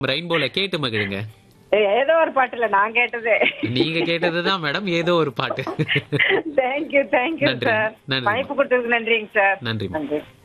ரெயின்போல கேட்டு மகிழுங்க. ஏதோ ஒரு பாட்டுல நான் கேட்டது. நீங்க கேட்டதுதான் மேடம் ஏதோ ஒரு பாட்டு. தேங்க்யூ நன்றி சார். நன்றி வாய்ப்பு கொடுத்ததுக்கு நன்றிங்க சார். நன்றி. நன்றி.